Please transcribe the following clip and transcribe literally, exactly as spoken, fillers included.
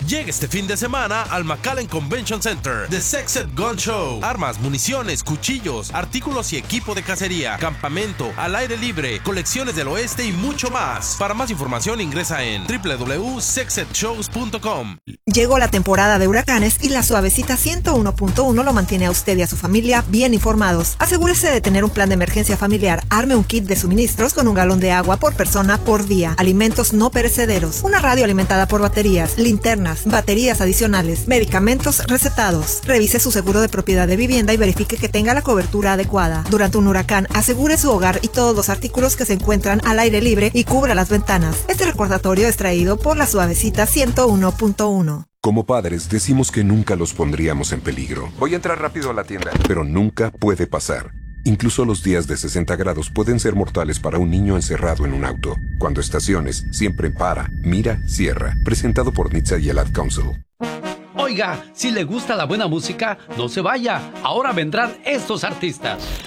Llega este fin de semana al McAllen Convention Center The Sexed Gun Show. Armas, municiones, cuchillos, artículos y equipo de cacería, campamento, al aire libre, colecciones del oeste y mucho más. Para más información ingresa en doble u doble u doble u punto sexed shows punto com. Llegó la temporada de huracanes y la Suavecita ciento uno punto uno lo mantiene a usted y a su familia bien informados. Asegúrese de tener un plan de emergencia familiar. Arme un kit de suministros con un galón de agua por persona por día. Alimentos no perecederos. Una radio alimentada por baterías, linternas, baterías adicionales, medicamentos recetados. Revise su seguro de propiedad de vivienda y verifique que tenga la cobertura adecuada. Durante un huracán, asegure su hogar y todos los artículos que se encuentran al aire libre y cubra las ventanas. Este recordatorio es traído por la Suavecita ciento uno punto uno. Como padres decimos que nunca los pondríamos en peligro. Voy a entrar rápido a la tienda. Pero nunca puede pasar. Incluso los días de sesenta grados pueden ser mortales para un niño encerrado en un auto. Cuando estaciones, siempre para, mira, cierra. Presentado por N H T S A y el Ad Council. Oiga, si le gusta la buena música, no se vaya. Ahora vendrán estos artistas.